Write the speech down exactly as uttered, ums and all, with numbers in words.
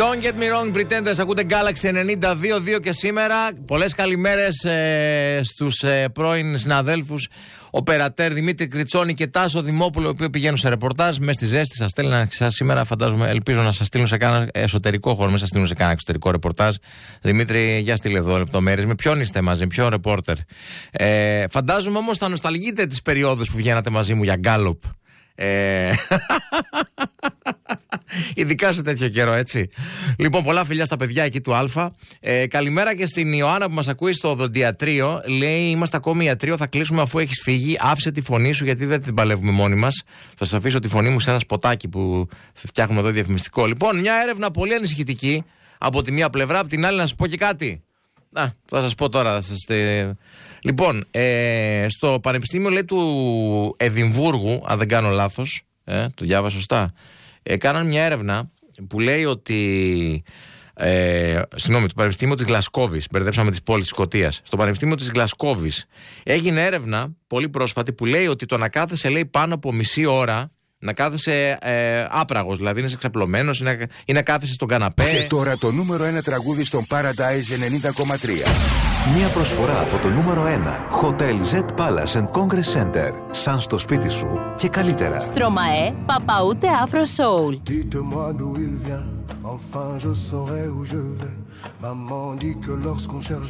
Don't get me wrong, pretenders. Ακούτε Galaxy ενενήντα δύο δύο και σήμερα. Πολλές καλημέρες ε, στους ε, πρώην συναδέλφους Οπερατέρ Δημήτρη Κριτσόνη και Τάσο Δημόπουλο, οι οποίοι πηγαίνουν σε ρεπορτάζ με στη ζέστη. Σας στέλνουν σήμερα, φαντάζομαι, ελπίζω να σας στείλουν σε κάνα εσωτερικό χώρο, μην σας στείλουν σε κάνα εξωτερικό ρεπορτάζ. Δημήτρη, για στείλε εδώ λεπτομέρειες. Με ποιον είστε μαζί, με ποιον ρεπόρτερ? Ε, φαντάζομαι όμως θα νοσταλγείτε τις περιόδους που βγαίνατε μαζί μου για Γκάλοπ. Ε... Ειδικά σε τέτοιο καιρό, έτσι. Λοιπόν, πολλά φιλιά στα παιδιά εκεί του Α. Ε, καλημέρα και στην Ιωάννα που μας ακούει στο οδοντιατρίο. Λέει: είμαστε ακόμη ιατρείο, θα κλείσουμε αφού έχεις φύγει. Άφησε τη φωνή σου, γιατί δεν την παλεύουμε μόνοι μας. Θα σας αφήσω τη φωνή μου σε ένα σποτάκι που φτιάχνουμε εδώ διαφημιστικό. Λοιπόν, μια έρευνα πολύ ανησυχητική από τη μία πλευρά, από την άλλη να σας πω και κάτι. Α, θα σας πω τώρα. Θα σας... Λοιπόν, ε, στο Πανεπιστήμιο, λέει, του Εδιμβούργου, αν δεν κάνω λάθος, ε, το διάβασα σωστά, ε, κάναν μια έρευνα που λέει ότι ε, συγγνώμη, το Πανεπιστήμιο της Γλασκόβης, μπερδέψαμε τις πόλεις της Σκωτίας, στο Πανεπιστήμιο της Γλασκόβης έγινε έρευνα πολύ πρόσφατη που λέει ότι το να κάθεσαι, λέει, πάνω από μισή ώρα, να κάθεσαι ε, άπραγος, δηλαδή είναι ξαπλωμένος ή να, ή να κάθεσαι στον καναπέ. Και τώρα το νούμερο ένα τραγούδι στον Paradise ενενήντα κόμμα τρία. Μια προσφορά από το νούμερο ένα Hotel Z Palace and Congress Center. Σαν στο σπίτι σου και καλύτερα. Στρωμαέ, Παπαούτε Afro Soul. Dites-moi d'où il vient, enfin je saurai où je vais. Maman dit que lorsqu'on cherche